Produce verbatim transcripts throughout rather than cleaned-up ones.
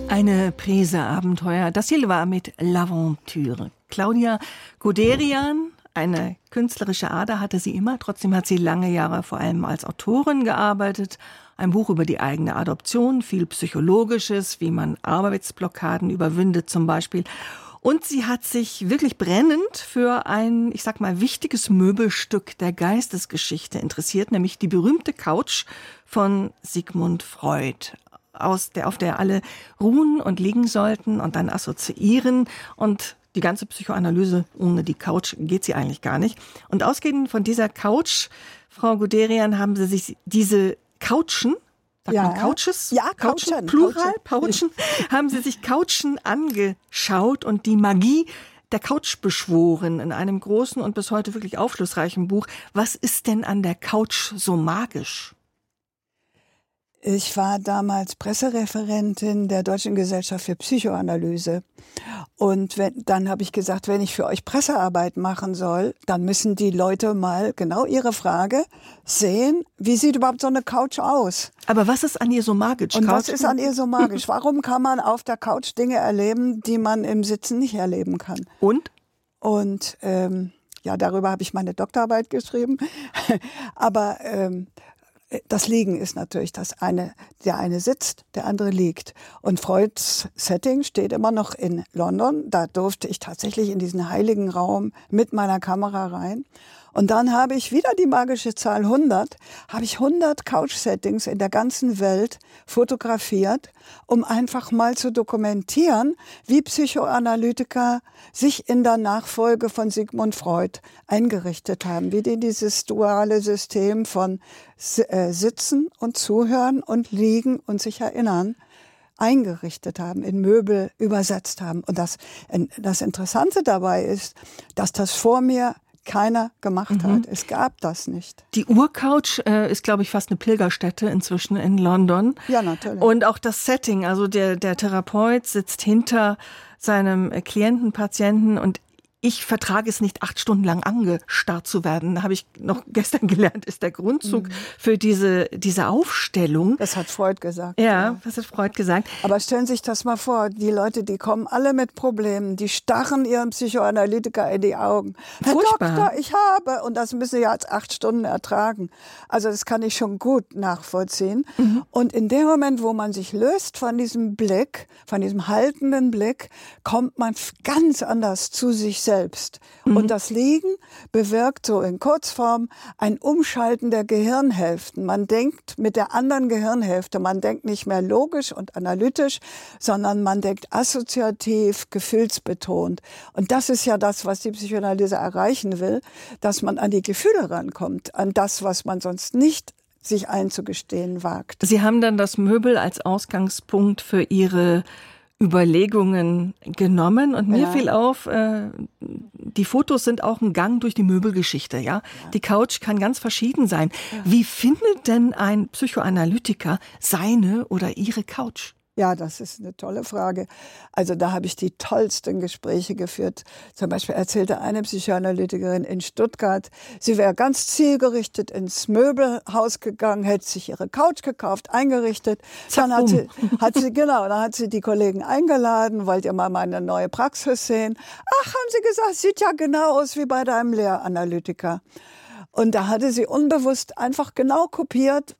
Eine Prise Abenteuer. Das hier war mit L'Aventure. Claudia Guderian, eine künstlerische Ader hatte sie immer. Trotzdem hat sie lange Jahre vor allem als Autorin gearbeitet. Ein Buch über die eigene Adoption, viel Psychologisches, wie man Arbeitsblockaden überwindet zum Beispiel. Und sie hat sich wirklich brennend für ein, ich sag mal, wichtiges Möbelstück der Geistesgeschichte interessiert, nämlich die berühmte Couch von Sigmund Freud, aus der, auf der alle ruhen und liegen sollten und dann assoziieren. Und die ganze Psychoanalyse, ohne die Couch geht sie eigentlich gar nicht. Und ausgehend von dieser Couch, Frau Guderian, haben Sie sich diese Couchen, sagt ja. man Couches? Ja, Couchen, Couchen. Plural, Couchen, haben Sie sich Couchen angeschaut und die Magie der Couch beschworen in einem großen und bis heute wirklich aufschlussreichen Buch. Was ist denn an der Couch so magisch? Ich war damals Pressereferentin der Deutschen Gesellschaft für Psychoanalyse. Und wenn, dann habe ich gesagt, wenn ich für euch Pressearbeit machen soll, dann müssen die Leute mal genau ihre Frage sehen, wie sieht überhaupt so eine Couch aus? Aber was ist an ihr so magisch? Und Couch? was ist an ihr so magisch? Warum kann man auf der Couch Dinge erleben, die man im Sitzen nicht erleben kann? Und? Und ähm, ja, darüber habe ich meine Doktorarbeit geschrieben. Aber ähm, das Liegen ist natürlich das eine. Der eine sitzt, der andere liegt. Und Freuds Setting steht immer noch in London. Da durfte ich tatsächlich in diesen heiligen Raum mit meiner Kamera rein. Und dann habe ich wieder die magische Zahl hundert, habe ich hundert Couch-Settings in der ganzen Welt fotografiert, um einfach mal zu dokumentieren, wie Psychoanalytiker sich in der Nachfolge von Sigmund Freud eingerichtet haben, wie die dieses duale System von äh, Sitzen und Zuhören und Liegen und sich erinnern eingerichtet haben, in Möbel übersetzt haben. Und das, das Interessante dabei ist, dass das vor mir keiner gemacht hat. Mhm. Es gab das nicht. Die Urcouch äh, ist, glaube ich, fast eine Pilgerstätte inzwischen in London. Ja, natürlich. Und auch das Setting, also der, der Therapeut sitzt hinter seinem Klienten, Patienten und ich vertrage es nicht, acht Stunden lang angestarrt zu werden. Habe ich noch gestern gelernt, ist der Grundzug mhm. für diese, diese Aufstellung. Das hat Freud gesagt. Ja, ja, das hat Freud gesagt. Aber stellen Sie sich das mal vor, die Leute, die kommen alle mit Problemen, die starren ihren Psychoanalytiker in die Augen. Herr Furchtbar. Doktor, ich habe, und das müssen Sie ja als acht Stunden ertragen. Also das kann ich schon gut nachvollziehen. Mhm. Und in dem Moment, wo man sich löst von diesem Blick, von diesem haltenden Blick, kommt man ganz anders zu sich selbst. Selbst. Mhm. Und das Liegen bewirkt so in Kurzform ein Umschalten der Gehirnhälften. Man denkt mit der anderen Gehirnhälfte, man denkt nicht mehr logisch und analytisch, sondern man denkt assoziativ, gefühlsbetont. Und das ist ja das, was die Psychoanalyse erreichen will, dass man an die Gefühle rankommt, an das, was man sonst nicht sich einzugestehen wagt. Sie haben dann das Möbel als Ausgangspunkt für Ihre Überlegungen genommen und mir ja. fiel auf, äh, die Fotos sind auch ein Gang durch die Möbelgeschichte, ja? ja. Die Couch kann ganz verschieden sein. Ja. Wie findet denn ein Psychoanalytiker seine oder ihre Couch? Ja, das ist eine tolle Frage. Also da habe ich die tollsten Gespräche geführt. Zum Beispiel erzählte eine Psychoanalytikerin in Stuttgart, sie wäre ganz zielgerichtet ins Möbelhaus gegangen, hätte sich ihre Couch gekauft, eingerichtet. Dann hat sie, hat sie, genau, dann hat sie die Kollegen eingeladen, wollt ihr mal meine neue Praxis sehen? Ach, haben sie gesagt, sieht ja genau aus wie bei deinem Lehranalytiker. Und da hatte sie unbewusst einfach genau kopiert,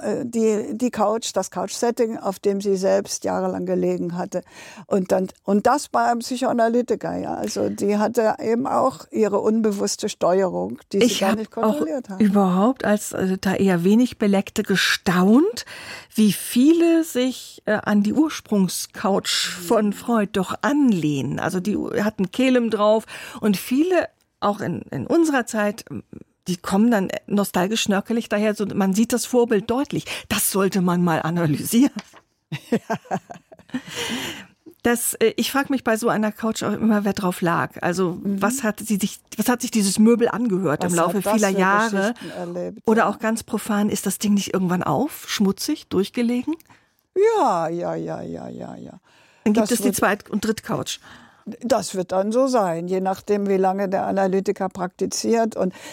die die Couch, das Couch-Setting, auf dem sie selbst jahrelang gelegen hatte. Und dann und das bei einem Psychoanalytiker, ja. Also die hatte eben auch ihre unbewusste Steuerung, die ich sie gar nicht kontrolliert hat. Überhaupt als also da eher wenig Beleckte gestaunt, wie viele sich äh, an die Ursprungscouch von Freud doch anlehnen. Also die hatten Kehlem drauf und viele auch in in unserer Zeit, die kommen dann nostalgisch schnörkelig daher, so, man sieht das Vorbild deutlich. Das sollte man mal analysieren. Das, ich frage mich bei so einer Couch auch immer, wer drauf lag. Also mhm. was hat sie sich, was hat sich dieses Möbel angehört was im Laufe vieler Jahre? Erlebt, Oder ja. auch ganz profan, ist das Ding nicht irgendwann auf, schmutzig, durchgelegen? Ja, ja, ja, ja, ja, ja. Dann gibt das es die Zweit- und Drittcouch. Das wird dann so sein, je nachdem, wie lange der Analytiker praktiziert. Und